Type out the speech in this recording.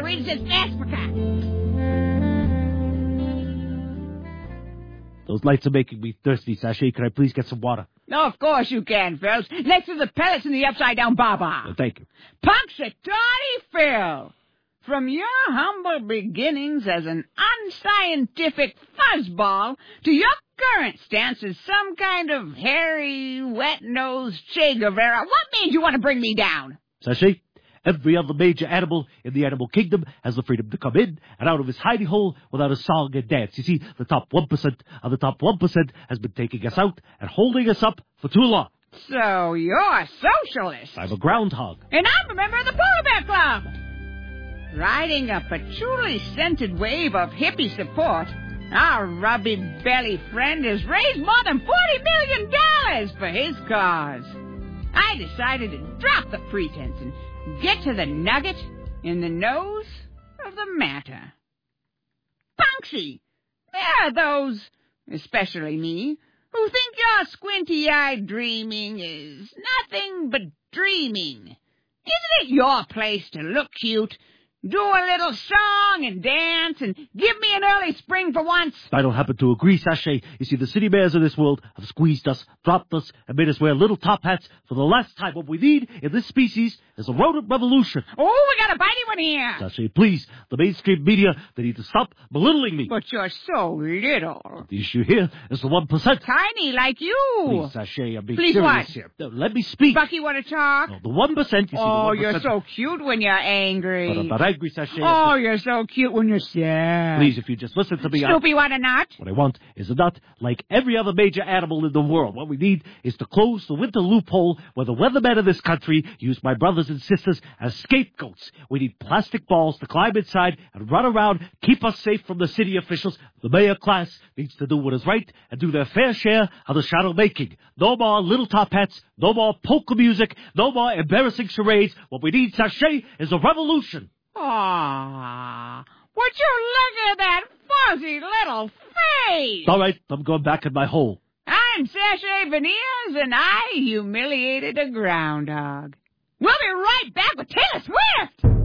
to read it says Africa. Those lights are making me thirsty, Sachet. Can I please get some water? No, of course you can, Phil. Next to the pellets in the upside-down baba. Thank you. Punxsutawney Phil. From your humble beginnings as an unscientific fuzzball to your current stance as some kind of hairy, wet-nosed Che Guevara, what made you want to bring me down? Sachet, every other major animal in the animal kingdom has the freedom to come in and out of his hidey hole without a song and dance. You see, the top 1% of the top 1% has been taking us out and holding us up for too long. So you're a socialist. I'm a groundhog. And I'm a member of the Polar Bear Club. Riding a patchouli-scented wave of hippie support, our rubby-belly friend has raised more than $40 million for his cause. I decided to drop the pretense and get to the nugget in the nose of the matter. Punxsy, there are those, especially me, who think your squinty-eyed dreaming is nothing but dreaming. Isn't it your place to look cute, do a little song and dance, and give me an early spring for once? I don't happen to agree, Sachet. You see, the city mayors of this world have squeezed us, dropped us, and made us wear little top hats for the last time. What we need in this species is a rodent revolution. Oh, we got a bitey one here. Sachet, please, the mainstream media, they need to stop belittling me. But you're so little. The issue here is the 1%. Tiny like you. Please, Sachet, I'm being Please serious what? here. No, let me speak. Bucky, want to talk? No, the 1%, you see, Oh, the 1%. you're so cute when you're angry. But I'm not angry, Sachet. Oh, you're so cute when you're sad. Please, if you just listen to me. Snoopy, want a nut? What I want is a nut like every other major animal in the world. What we need is to close the winter loophole where the weathermen of this country use my brothers and sisters as scapegoats. We need plastic balls to climb inside and run around, keep us safe from the city officials. The mayor class needs to do what is right and do their fair share of the shadow making. No more little top hats, no more polka music, no more embarrassing charades. What we need, Sachet, is a revolution. Aw, would you look at that fuzzy little face? All right, I'm going back in my hole. I'm Sachet Veneers, and I humiliated a groundhog. We'll be right back with Taylor Swift!